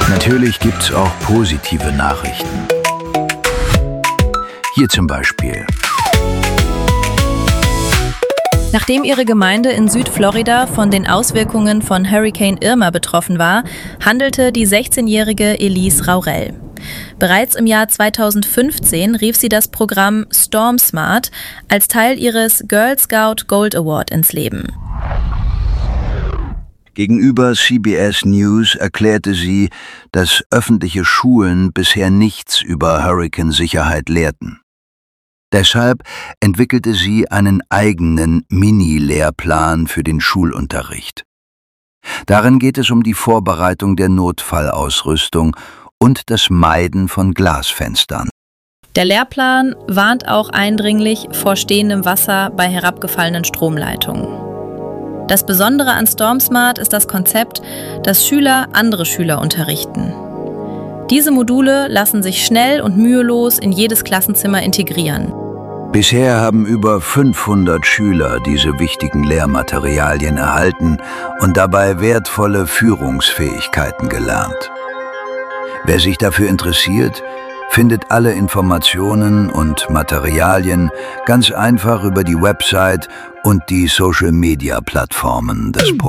Natürlich gibt's auch positive Nachrichten. Hier zum Beispiel. Nachdem ihre Gemeinde in Südflorida von den Auswirkungen von Hurrikan Irma betroffen war, handelte die 16-jährige Elise Raurell. Bereits im Jahr 2015 rief sie das Programm Storm Smart als Teil ihres Girl Scout Gold Award ins Leben. Gegenüber CBS News erklärte sie, dass öffentliche Schulen bisher nichts über Hurrikansicherheit lehrten. Deshalb entwickelte sie einen eigenen Mini-Lehrplan für den Schulunterricht. Darin geht es um die Vorbereitung der Notfallausrüstung und das Meiden von Glasfenstern. Der Lehrplan warnt auch eindringlich vor stehendem Wasser bei herabgefallenen Stromleitungen. Das Besondere an Storm Smart ist das Konzept, dass Schüler andere Schüler unterrichten. Diese Module lassen sich schnell und mühelos in jedes Klassenzimmer integrieren. Bisher haben über 500 Schüler diese wichtigen Lehrmaterialien erhalten und dabei wertvolle Führungsfähigkeiten gelernt. Wer sich dafür interessiert, findet alle Informationen und Materialien ganz einfach über die Website und die Social-Media-Plattformen des Programms.